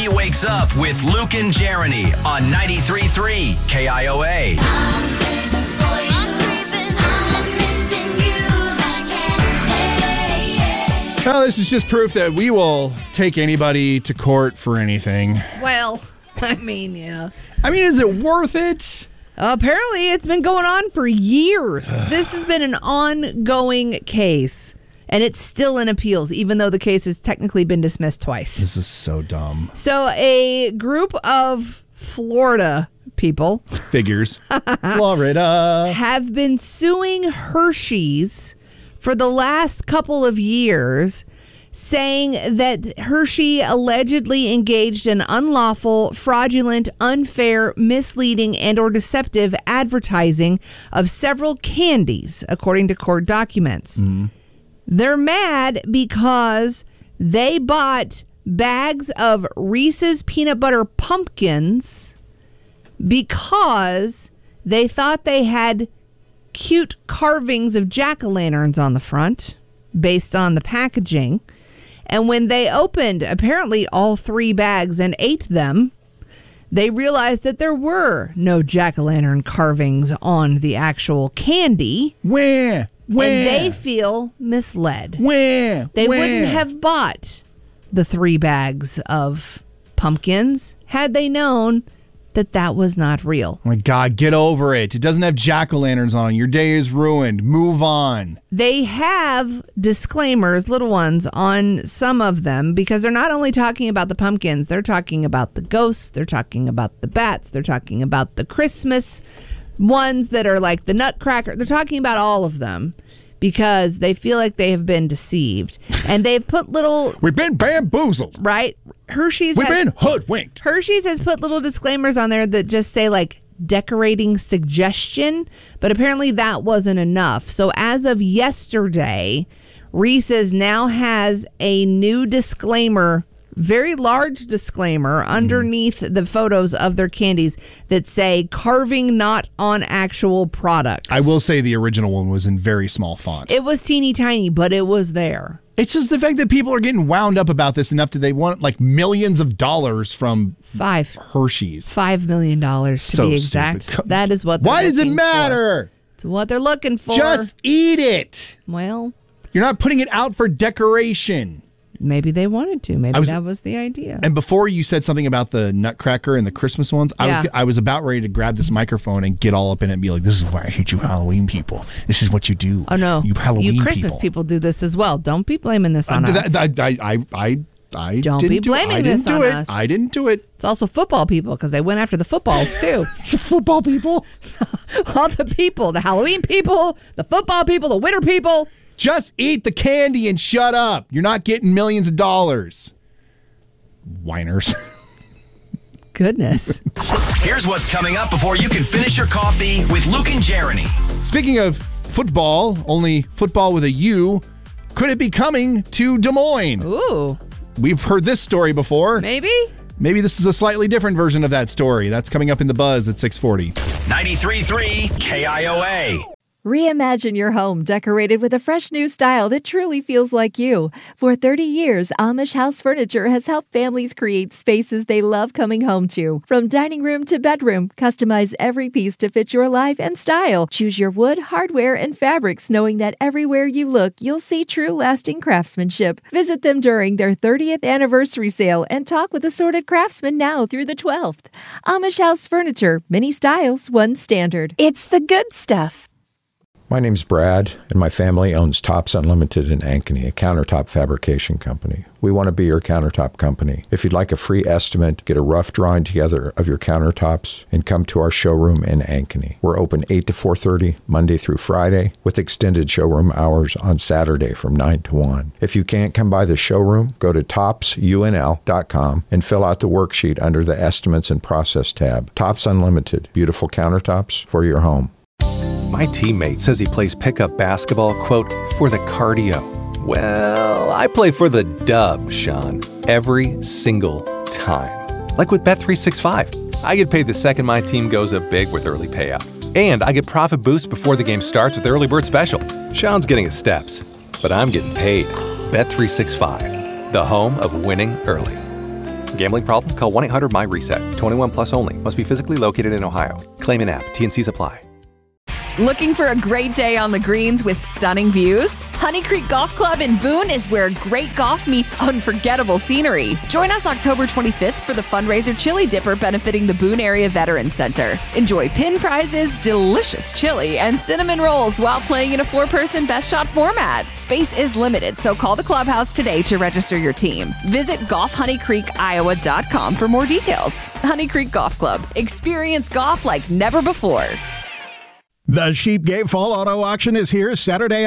He wakes up with Luke and Jeremy on 93.3 KIOA. Well, this is just proof that we will take anybody to court for anything. Well, I mean, yeah. I mean, is it worth it? Apparently, it's been going on for years. This has been an ongoing case, and it's still in appeals, even though the case has technically been dismissed twice. This is so dumb. So a group of Florida people Figures. Florida. have been suing Hershey's for the last couple of years, saying that Hershey allegedly engaged in unlawful, fraudulent, unfair, misleading, and or deceptive advertising of several candies, according to court documents. Mm-hmm. They're mad because they bought bags of Reese's Peanut Butter Pumpkins because they thought they had cute carvings of jack-o'-lanterns on the front based on the packaging. And when they opened, apparently, all 3 bags and ate them, they realized that there were no jack-o'-lantern carvings on the actual candy. Where? And they feel misled. Where? They wouldn't have bought the 3 bags of pumpkins had they known that that was not real. Oh my God, get over it. It doesn't have jack-o'-lanterns on. Your day is ruined. Move on. They have disclaimers, little ones, on some of them because they're not only talking about the pumpkins, they're talking about the ghosts, they're talking about the bats, they're talking about the Christmas ones that are like the Nutcracker. They're talking about all of them because they feel like they have been deceived. And they've put little... We've been bamboozled. Right? We've been hoodwinked. Hershey's has put little disclaimers on there that just say like decorating suggestion, but apparently that wasn't enough. So as of yesterday, Reese's now has a new disclaimer, very large disclaimer underneath the photos of their candies that say carving not on actual product. I will say the original one was in very small font. It was teeny tiny, but it was there. It's just the fact that people are getting wound up about this enough that they want like millions of dollars from Hershey's. $5 million to be exact. Stupid. That is what they're Why does it looking matter? for. It's what they're looking for. Just eat it. Well, you're not putting it out for decoration. Maybe they wanted to. Maybe that was the idea. And before you said something about the Nutcracker and the Christmas ones, I was about ready to grab this microphone and get all up in it and be like, this is why I hate you Halloween people. This is what you do. Oh, no. You Halloween You Christmas people do this as well. Don't be blaming this on us. I Don't be blaming this on us. I didn't do it. It's also football people because they went after the footballs too. It's football people. All the people, the Halloween people, the football people, the winter people. Just eat the candy and shut up. You're not getting millions of dollars. Whiners. Goodness. Here's what's coming up before you can finish your coffee with Luke and Jeremy. Speaking of football, only football with a U, could it be coming to Des Moines? Ooh. We've heard this story before. Maybe this is a slightly different version of that story. That's coming up in the Buzz at 6:40. 93.3 KIOA. Reimagine your home decorated with a fresh new style that truly feels like you. For 30 years, Amish House Furniture has helped families create spaces they love coming home to. From dining room to bedroom, customize every piece to fit your life and style. Choose your wood, hardware, and fabrics, knowing that everywhere you look, you'll see true lasting craftsmanship. Visit them during their 30th anniversary sale and talk with assorted craftsmen now through the 12th. Amish House Furniture, many styles, one standard. It's the good stuff. My name's Brad, and my family owns Tops Unlimited in Ankeny, a countertop fabrication company. We want to be your countertop company. If you'd like a free estimate, get a rough drawing together of your countertops, and come to our showroom in Ankeny. We're open 8 to 4:30, Monday through Friday, with extended showroom hours on Saturday from 9 to 1. If you can't come by the showroom, go to topsunl.com and fill out the worksheet under the Estimates and Process tab. Tops Unlimited, beautiful countertops for your home. My teammate says he plays pickup basketball, quote, for the cardio. Well, I play for the dub, Sean, every single time. Like with Bet365. I get paid the second my team goes up big with early payout. And I get profit boost before the game starts with Early Bird Special. Sean's getting his steps, but I'm getting paid. Bet365, the home of winning early. Gambling problem? Call 1-800-MY-RESET. 21 plus only. Must be physically located in Ohio. Claim in app. T&Cs apply. Looking for a great day on the greens with stunning views? Honey Creek Golf Club in Boone is where great golf meets unforgettable scenery. Join us October 25th for the fundraiser Chili Dipper benefiting the Boone Area Veterans Center. Enjoy pin prizes, delicious chili, and cinnamon rolls while playing in a 4-person best shot format. Space is limited, so call the clubhouse today to register your team. Visit golfhoneycreekiowa.com for more details. Honey Creek Golf Club. Experience golf like never before. The Sheepgate Fall Auto Auction is here Saturday,